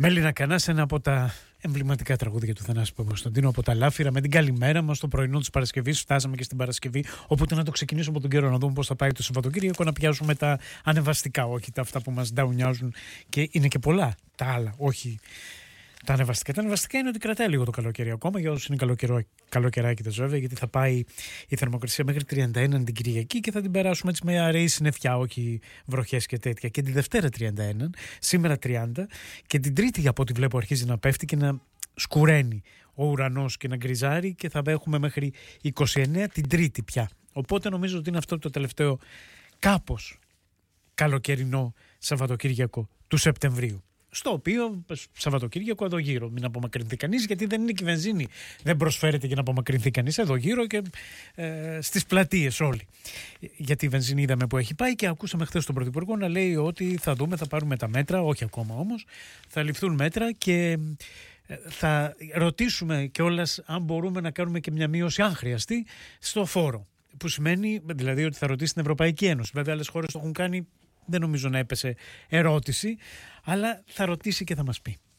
Μέλινα Κανάς, ένα από τα εμβληματικά τραγούδια του Θανάση Παπακοσταντίνου, από τα Λάφυρα, με την καλημέρα μας το πρωινό της Παρασκευής. Φτάσαμε και στην Παρασκευή, οπότε να το ξεκινήσω από τον καιρό, να δούμε πώς θα πάει το Σαββατοκύριακο, να πιάσουμε τα ανεβαστικά, όχι τα αυτά που μας νταουνιάζουν, και είναι και πολλά τα άλλα, όχι τα ανεβαστικά. Τα ανεβαστικά είναι ότι κρατάει λίγο το καλοκαίρι ακόμα, για όσους είναι καλοκαιράκι βέβαια, γιατί θα πάει η θερμοκρασία μέχρι 31 την Κυριακή και θα την περάσουμε έτσι με αραιή συννεφιά, όχι βροχές και τέτοια. Και τη Δευτέρα 31, σήμερα 30, και την Τρίτη, από ό,τι βλέπω, αρχίζει να πέφτει και να σκουραίνει ο ουρανός και να γκριζάρει, και θα έχουμε μέχρι 29 την Τρίτη πια. Οπότε νομίζω ότι είναι αυτό το τελευταίο κάπως καλοκαιρινό Σαββατοκύριακο του Σεπτεμβρίου. Στο οποίο Σαββατοκύριακο εδώ γύρω, μην απομακρυνθεί κανείς, γιατί δεν είναι και η βενζίνη. Δεν προσφέρεται για να απομακρυνθεί κανείς εδώ γύρω και στις πλατείες όλοι. Γιατί η βενζίνη είδαμε που έχει πάει, και ακούσαμε χθες τον Πρωθυπουργό να λέει ότι θα δούμε, θα πάρουμε τα μέτρα, όχι ακόμα όμως, θα ληφθούν μέτρα και θα ρωτήσουμε κιόλας αν μπορούμε να κάνουμε και μια μείωση, αν χρειαστεί, στο φόρο. Που σημαίνει δηλαδή ότι θα ρωτήσει την Ευρωπαϊκή Ένωση. Βέβαια, άλλες χώρες το έχουν κάνει. Δεν νομίζω να έπεσε ερώτηση, αλλά θα ρωτήσει και θα μας πει.